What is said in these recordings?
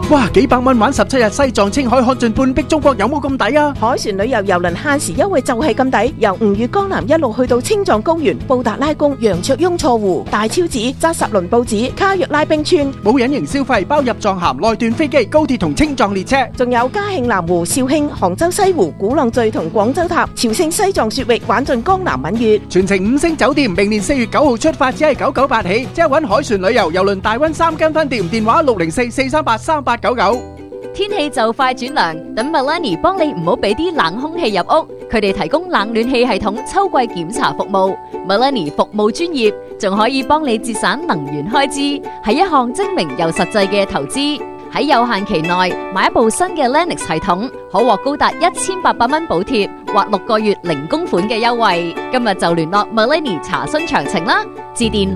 哇，幾百蚊玩17日西藏青海看盡半壁中國，有冇咁抵啊？ 海船旅遊郵輪限時優惠就係咁抵，由吳越江南一路去到青藏高原、布達拉宮、羊卓雍錯湖、大昭寺、扎什倫布寺、卡若拉冰川， 冇隱形消費，包入藏函、內段飛機、高鐵同青藏列車， 仲有嘉慶南湖、肇慶、杭州西湖、鼓浪嶼同廣州塔、朝聖西藏雪域，玩盡江南閩粵， 全程5星酒店，明年4月9號出發，只係998起，即係搵海船旅遊郵輪大溫3間分店，電話604-438-3899。 天氣就快轉涼，等 Millennium 幫你唔好俾啲冷空氣入屋，佢哋提供冷暖氣系統秋季檢查服務。Millennium 服務專業，仲可以幫你節省能源開支，係一項精明又實際嘅投資。喺有限期內買一部新嘅 Lennox 系統，可獲高達1800蚊補貼或6個月零供款嘅優惠。今日就聯絡 Millennium 查詢詳情啦，致電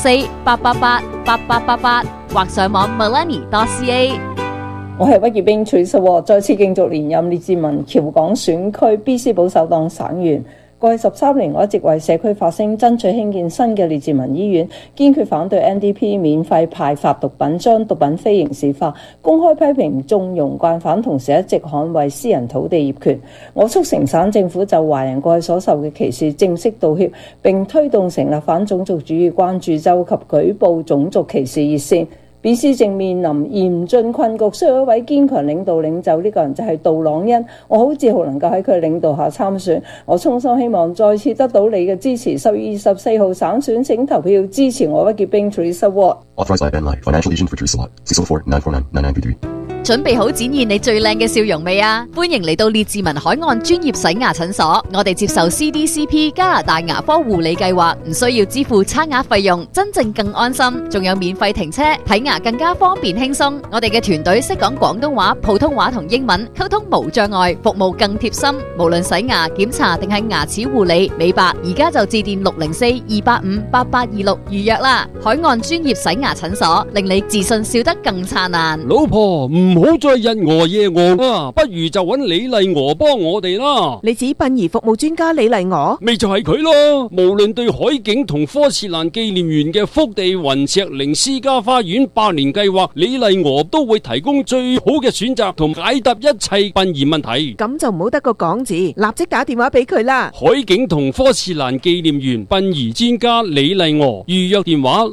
604-888-8888或上網 millennium.ca。 我係屈業兵徐淑和，再次競逐連任列治文僑港選區 BC 保守黨省員。過去13年，我一直為社區發聲，爭取興建新嘅列治文醫院，堅決反對 NDP 免費派發毒品，將毒品非刑事化，公開批評縱容慣犯，同時一直捍衛私人土地業權。我促成省政府就華人過去所受嘅歧視正式道歉，並推動成立反種族主義關注周及舉報種族歧視熱線。BC 正面臨嚴峻困局，需要一位堅強領袖，呢個人就係杜朗恩。我好自豪能夠喺佢領導下參選，我衷心希望再次得到你嘅支持。10月24號省選請投票支持我屈傑兵 Teresa Watt。 Authorized by Ben Lai. Financial agent for Teresa Watt. 604-949-9933。 準備好展現你最靚嘅笑容未啊？歡迎嚟到列治文海岸專業洗牙診所，我哋接受 CDCP 加拿大牙科護理計劃，唔需要支付刷牙費用，真正更安心，仲有免費停車，睇牙更加方便輕鬆。我哋嘅團隊識講廣東話、普通話同英文，溝通無障礙，服務更貼心。無論洗牙、檢查定係牙齒護理、美白，而家就致電604-285-8826預約啦。海岸專業洗牙診所，令你自信笑得更燦爛。 老婆唔好再日餓夜餓啊，不如就揾李麗娥幫我哋啦。 你指殯儀服務專家李麗娥？ 咪就係佢咯。無論對海景同科切蘭紀念園嘅福地雲石靈私家花園100年計劃，李麗娥都會提供最好嘅選擇同解答一切殯儀問題。 咁就唔好得個講字，立即打電話俾佢啦。 海景同科切蘭紀念園殯儀專家李麗娥，預約電話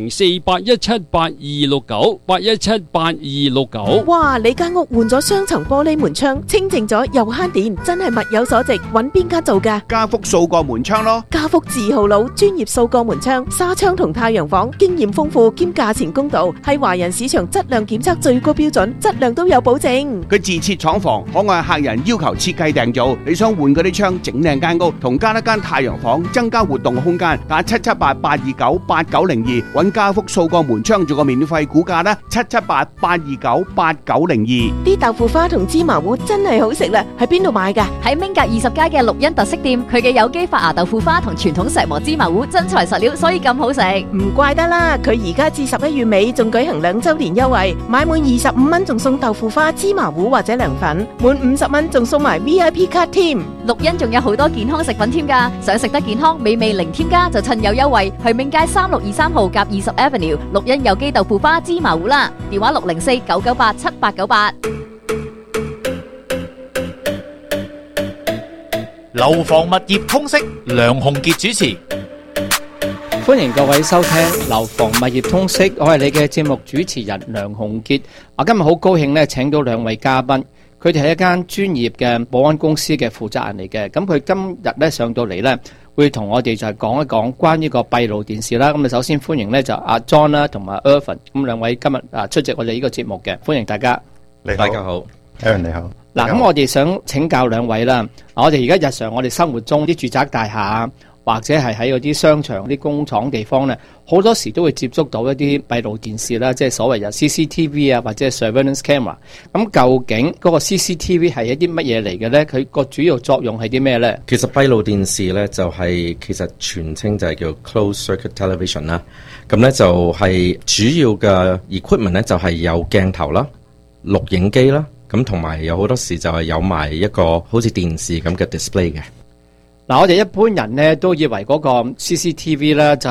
604-817-8269 哇！你間屋換咗雙層玻璃門窗，清淨咗又慳電，真係物有所值。揾邊間做㗎？ 家福掃過門窗咯。 家福字號佬，專業掃過門窗、紗窗同太陽房，經驗豐富兼價錢公道，係華人市場質量檢測最高標準，質量都有保證。 佢自設廠房，可按客人要求設計訂造。你想換嗰啲窗，整靚間屋，同加一間太陽房，增加活動空間，打778-829-8902，揾家福掃過門窗做個免費估價啦。778-829-8902。 啲豆腐花同芝麻糊真係好食啦，喺邊度買㗎？ 喺明格20街嘅綠茵特色店，佢嘅有機發芽豆腐花同傳統石磨芝麻糊真材實料，所以咁好食。 唔怪得啦，佢而家至11月尾仲舉行2周年優惠，買滿25蚊仲送豆腐花、芝麻糊或者涼粉，滿50蚊仲送埋 VIP 卡添。 綠茵仲有好多健康食品添㗎，想食得健康美味零添加就趁有優惠，去明街3623號甲20 Avenue 綠茵有機豆腐花芝麻糊啦，電話604-998-7898。 樓房物業通識，梁鴻傑主持。 歡迎各位收聽樓房物業通識，我係你嘅節目主持人梁鴻傑。我今日好高興咧，請到2位嘉賓，佢哋係一間專業嘅保安公司嘅負責人嚟嘅。咁佢今日咧上到嚟咧，會同我哋就係講一講關於個閉路電視啦。咁啊，首先歡迎咧就阿 John 啦，同埋 Irvin， 咁2位今日出席我哋呢個節目嘅，歡迎大家。 大家好 ，Aaron 你好。 嗱，咁我哋想請教2位啦。我哋而家日常我哋生活中啲住宅大廈或者係喺嗰啲商場、啲工廠地方咧，好多時都會接觸到一啲閉路電視啦，即係所謂有 CCTV 啊，或者係 surveillance camera。咁究竟嗰個 CCTV 係一啲乜嘢嚟嘅咧？佢個主要作用係啲咩咧？ 其實閉路電視咧就係其實全稱就係叫 closed circuit television 啦。咁咧就係主要嘅 equipment 咧就係有鏡頭啦、錄影機啦。咁同埋有好多時就係有埋一個好似電視咁嘅 display 嘅。 嗱，我哋一般人咧都以為嗰個 CCTV 咧就係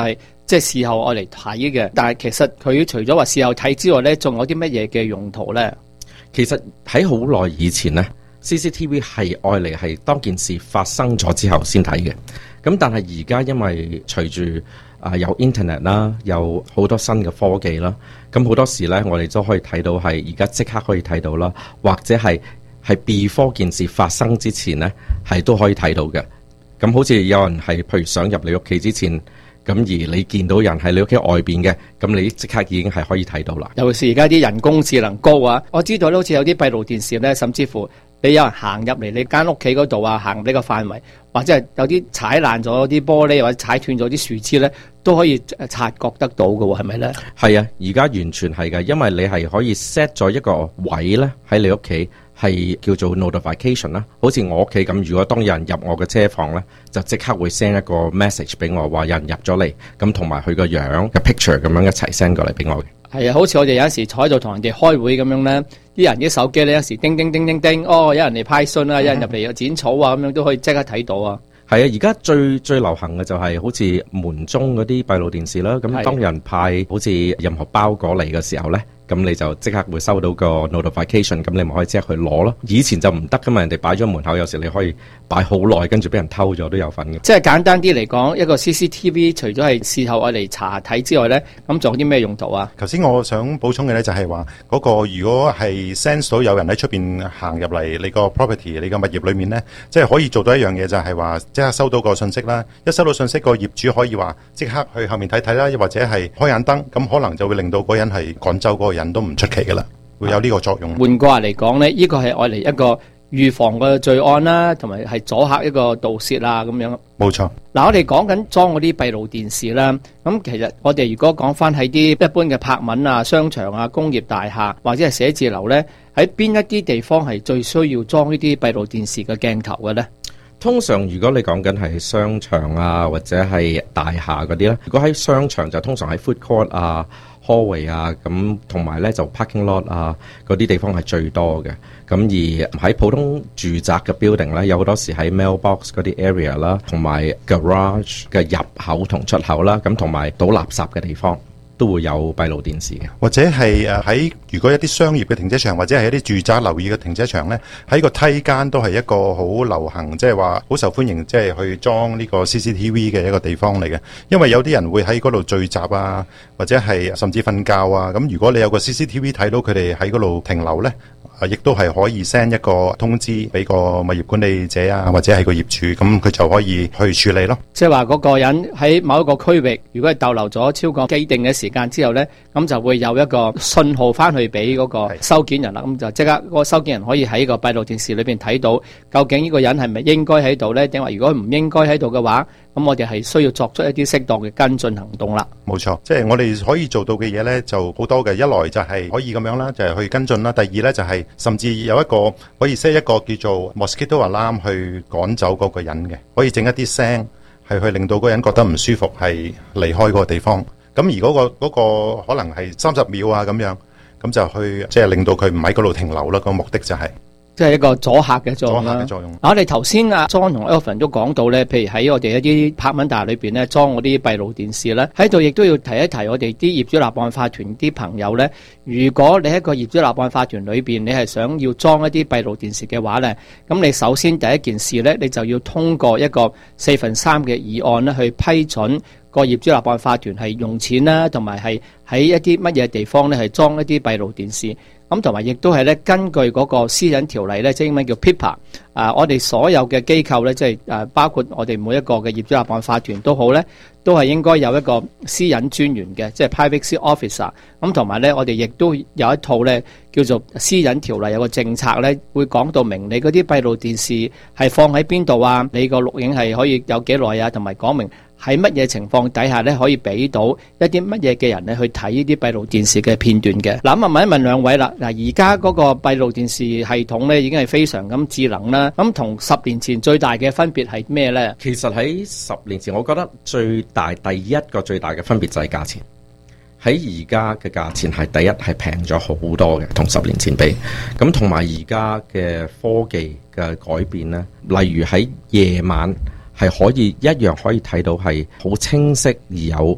即係事後愛嚟睇嘅。但係其實佢除咗話事後睇之外呢，仲有啲乜嘢嘅用途呢？ 其實喺好耐以前呢 CCTV 係愛嚟係當件事發生咗之後先睇嘅。咁但係而家因為隨住有 internet 啦，有好多新嘅科技啦，咁好多時呢，我哋都可以睇到係而家即刻可以睇到啦，或者係 before 件事發生之前呢，係都可以睇到嘅。咁好似有人係譬如想入你屋企之前，咁而你見到人喺你屋企外邊嘅，咁你即刻已經係可以睇到啦。 尤其是而家啲人工智能高啊，我知道咧，好似有啲閉路電視呢，甚至乎你有人行入嚟你間屋企嗰度啊，行呢個範圍，或者係有啲踩爛咗啲玻璃或者踩斷咗啲樹枝呢，都可以察覺得到嘅喎，係咪呢？係啊，而家完全係嘅，因為你係可以 set 咗一個位呢喺你屋企，係叫做 notification 啦。好似我屋企咁，如果當有人入我嘅車房呢，就即刻會 send 一個 message 俾我，話有人入咗嚟，咁同埋佢個樣嘅 picture 咁樣一齊 send 過嚟俾我嘅。係啊，好似我哋有時坐喺度同人哋開會咁樣呢，啲人啲手機呢，有時叮叮叮叮叮，哦，有人嚟派信啊，有人入嚟剪草啊，咁樣都可以即刻睇到啊。係啊，而家最流行嘅就係好似門鐘嗰啲閉路電視啦。咁當人派好似任何包裹嚟嘅時候呢，咁你就即刻會收到個 notification， 咁你咪可以即刻去攞咯。以前就唔得噶嘛，人哋擺咗門口，有時你可以擺好耐，跟住俾人偷咗都有份嘅。即係簡單啲嚟講，一個 CCTV 除咗係事後愛嚟查睇之外呢，咁仲有啲咩用途啊？ 頭先我想補充嘅呢，就係話嗰個如果係 sense 到有人喺出邊行入嚟你個 property 你個物業裏面呢，即係可以做到一樣嘢，就係話即刻收到個信息啦。一收到信息，個業主可以話即刻去後面睇睇啦，又或者係開眼燈，咁可能就會令到嗰人係趕走嗰個人都唔出奇噶啦，會有呢個作用。換句話嚟講呢，呢個係愛嚟一個預防嘅罪案啦，同埋係阻嚇一個盜竊啊咁樣。冇錯。嗱，我哋講緊裝嗰啲閉路電視啦，咁其實我哋如果講翻喺啲一般嘅柏文啊、商場啊、工業大廈或者係寫字樓呢，喺邊一啲地方係最需要裝呢啲閉路電視嘅鏡頭嘅呢？通常如果你講緊係商場啊或者係大廈嗰啲咧，如果喺商場就通常喺 food court 啊、hallway 啊，咁同埋咧就 parking lot 啊嗰啲地方係最多嘅。咁而喺普通住宅嘅 building 咧，有好多時喺 mailbox 嗰啲 area 啦，同埋 garage 嘅入口同出口啦，咁同埋倒垃圾嘅地方，都會有閉路電視嘅，或者係喺如果一啲商業嘅停車場或者係一啲住宅樓宇嘅停車場呢，喺個梯間都係一個好流行，即係話好受歡迎，即係去裝呢個 CCTV 嘅一個地方嚟嘅。因為有啲人會喺嗰度聚集啊，或者係甚至瞓覺啊。咁如果你有個 CCTV 睇到佢哋喺嗰度停留呢，亦都係可以 send 一個通知俾個物業管理者啊，或者係個業主，咁佢就可以去處理咯。即係話嗰個人喺某一個區域，如果係逗留咗超過既定嘅時間之後呢，咁就會有一個信號翻去俾嗰個收件人啦。咁就即刻嗰個收件人可以喺個閉路電視裏邊睇到，究竟呢個人係咪應該喺度呢？定話如果唔應該喺度嘅話，咁我哋係需要作出一啲適當嘅跟進行動啦。冇錯，即係我哋可以做到嘅嘢呢就好多嘅。一來就係可以咁樣啦，就係去跟進啦。第二呢就係甚至有一個可以 set 一個叫做 mosquito alarm 去趕走嗰個人嘅，可以整一啲聲係去令到嗰個人覺得唔舒服，係離開嗰個地方。咁而嗰個可能係30秒啊咁樣，咁就去即係令到佢唔喺嗰度停留啦。個目的就係即係一個阻嚇嘅作用啦。我哋頭先阿 John 同 Alvin 都講到咧，譬如喺我哋一啲柏文大廈裏邊咧裝嗰啲閉路電視咧，喺度亦都要提一提我哋啲業主立案法團啲朋友咧。如果你喺個業主立案法團裏邊，你係想要裝一啲閉路電視嘅話咧，咁你首先第一件事咧，你就要通過一個4/3嘅議案咧，去批准個業主立案法團係用錢啦，同埋係喺一啲乜嘢地方咧係裝一啲閉路電視。咁同埋亦都係咧，根據嗰個私隱條例咧，即係英文叫 PIPA。我哋所有嘅機構咧，即係包括我哋每一個嘅業主立案法團都好咧，都係應該有一個私隱專員嘅，即係 privacy officer。咁同埋咧，我哋亦都有一套咧叫做私隱條例，有個政策咧會講到明你嗰啲閉路電視係放喺邊度啊，你個錄影係可以有幾耐啊，同埋講明喺乜嘢情況底下咧可以俾到一啲乜嘢嘅人咧去睇呢啲閉路電視嘅片段嘅。嗱，咁問一問兩位啦。嗱，而家嗰個閉路電視系統咧已經係非常咁智能啦。咁同10年前最大嘅分別係咩呢？其實喺10年前，我覺得第一個最大嘅分別就係價錢。喺而家嘅價錢係第一係平咗好多嘅，同10年前比。咁同埋而家嘅科技嘅改變呢，例如喺夜晚係可以一樣可以睇到係好清晰而有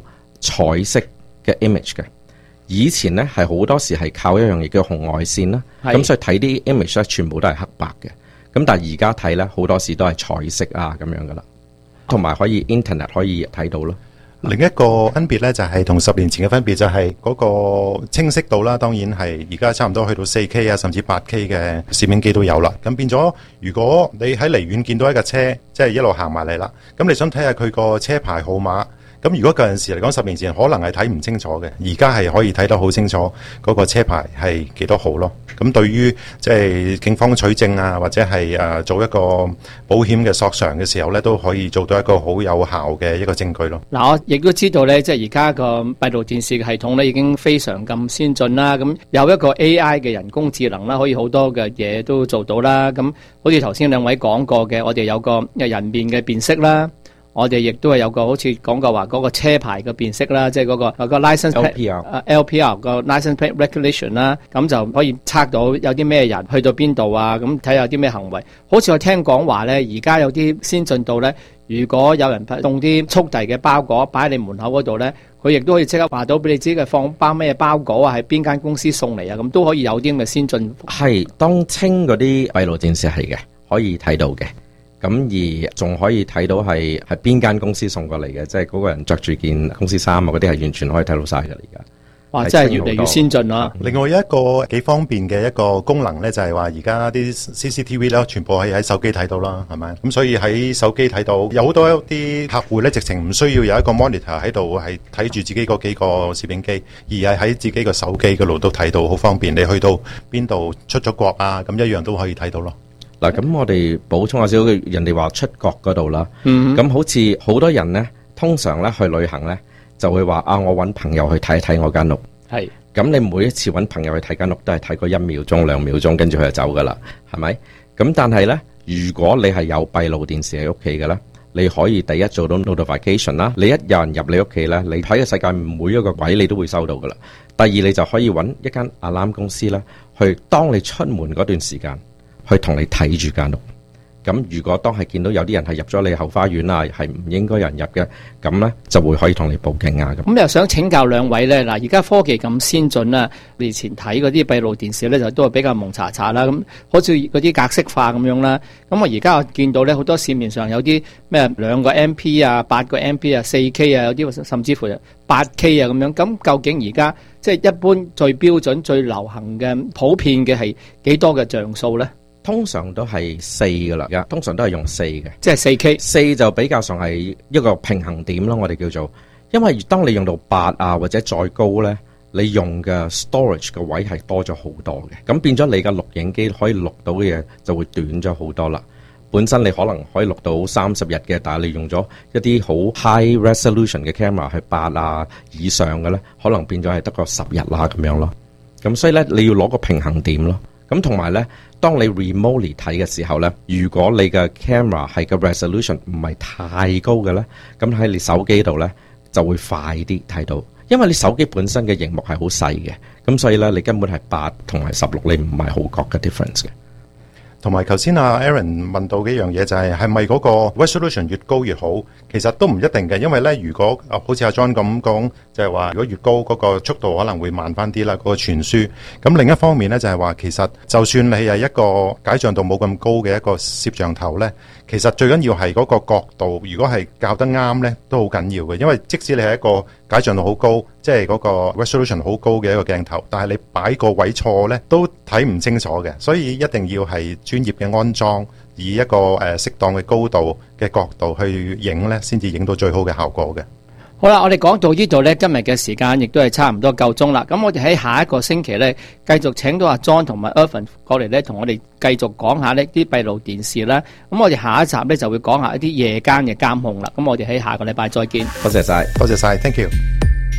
彩色嘅 image 嘅。以前咧係好多時係靠一樣嘢叫紅外線啦，咁所以睇啲 image 咧全部都係黑白嘅。咁但係而家睇咧好多時都係彩色啊咁樣噶啦，同埋可以 internet 可以睇到咯。 另一個分別咧就係同10年前嘅分別就係嗰個清晰度啦，當然係而家差唔多去到 4K 啊，甚至 8K 嘅攝影機都有啦。咁變咗，如果你喺離遠見到一架車，即係一路行埋嚟啦，咁你想睇下佢個車牌號碼。咁如果嗰陣時嚟講，10年前可能係睇唔清楚嘅，而家係可以睇得好清楚嗰個車牌係幾多號咯。咁對於即係警方取證啊，或者係做一個保險嘅索償嘅時候咧，都可以做到一個好有效嘅一個證據咯。 嗱，我亦都知道咧，即係而家個閉路電視嘅系統咧已經非常咁先進啦。咁有一個 AI 嘅人工智能啦，可以好多嘅嘢都做到啦。咁好似頭先兩位講過嘅，我哋有個人面嘅辨識啦。我哋亦都係有個好似講過話嗰個車牌嘅辨識啦，即係嗰個 license plate LPR 個 license plate recognition 啦，咁就可以測到有啲咩人去到邊度啊，咁睇下有啲咩行為。好似我聽講話咧，而家有啲先進到咧，如果有人送啲速遞嘅包裹擺喺你門口嗰度咧，佢亦都可以即刻話到俾你知嘅放包咩包裹啊，係邊間公司送嚟啊，咁都可以有啲咁嘅先進。 係當清嗰啲閉路電視係嘅，可以睇到嘅。咁而仲可以睇到係邊間公司送過嚟嘅，即係嗰個人着住件公司衫啊，嗰啲係完全可以睇到晒嘅而家。 哇！真係越嚟越先進啦。 另外一個幾方便嘅一個功能咧，就係話而家啲 CCTV 咧，全部係喺手機睇到啦，係咪？咁所以喺手機睇到，有好多啲客戶咧，直情唔需要有一個 monitor 喺度係睇住自己嗰幾個攝影機，而係喺自己個手機嗰度都睇到，好方便。你去到邊度出咗國啊，咁一樣都可以睇到咯。 嗱，咁我哋補充下少少，人哋話出國嗰度啦，咁好似好多人呢，通常咧去旅行呢，就會話啊，我揾朋友去睇一睇我間屋。係，咁你每一次揾朋友去睇間屋，都係睇個1秒鐘、2秒鐘，跟住佢就走噶啦，係咪？咁但係呢，如果你係有閉路電視喺屋企嘅呢，你可以第一做到 notification 啦，你一有人入你屋企呢，你睇個世界每一個位你都會收到噶啦。第二，你就可以揾一間 alarm 公司啦，去當你出門嗰段時間，去同你睇住間屋。咁如果當係見到有啲人係入咗你後花園啊，係唔應該有人入嘅，咁呢就會可以同你報警啊。 咁又想請教兩位呢，嗱，而家科技咁先進啦，以前睇嗰啲閉路電視呢，就都係比較蒙查查啦，咁好似嗰啲格式化咁樣啦。咁我而家我見到呢，好多市面上有啲咩2個 MP 啊、8個 MP 啊、4K 啊，有啲甚至乎 8K 啊咁樣。咁究竟而家即係一般最標準、最流行嘅普遍嘅係幾多嘅像素呢？ 通常都係4噶啦，通常都係用4嘅， 即係 4K。 4就比較上係一個平衡點咯，我哋叫做。因為當你用到8啊或者再高呢，你用嘅 storage 嘅位係多咗好多嘅，咁變咗你嘅錄影機可以錄到嘅嘢就會短咗好多啦。本身你可能可以錄到30日嘅，但係你用咗一啲好 high resolution 嘅 camera 去8啊以上嘅呢，可能變咗係得個10日啦咁樣咯。咁所以呢，你要攞個平衡點咯。咁同埋呢，當你 remotely 睇嘅時候呢，如果你嘅 camera 係個 resolution 唔係太高嘅呢，咁喺你手機度呢就會快啲睇到，因為你手機本身嘅螢幕係好細嘅，咁所以呢，你根本係8同埋16，你唔係好覺嘅 difference 嘅。 同埋頭先阿 Aaron 問到嘅一樣嘢就係咪嗰個 resolution 越高越好？其實都唔一定嘅，因為咧，如果好似阿 John 咁講，就係話如果越高嗰個速度可能會慢翻啲啦，嗰個傳輸。咁另一方面咧，就係話其實就算你係一個解像度冇咁高嘅一個攝像頭咧，其實最緊要係嗰個角度，如果係校得啱咧，都好緊要嘅。因為即使你係一個解像度好高，即係嗰個 resolution 好高嘅一個鏡頭，但係你擺個位錯咧，都睇唔清楚嘅。所以一定要係專業嘅安裝，以一個適當嘅高度嘅角度去影咧，先至影到最好嘅效果嘅。 好啦，我哋講到呢度呢，今日嘅時間亦都係差唔多夠鐘啦。咁我哋喺下一個星期呢，繼續請到阿 John 同埋 Irvin 過嚟呢，同我哋繼續講下呢啲閉路電視啦。咁我哋下一集呢，就會講下一啲夜間嘅監控啦。咁我哋喺下個禮拜再見。 多謝晒， 多謝晒，Thank you。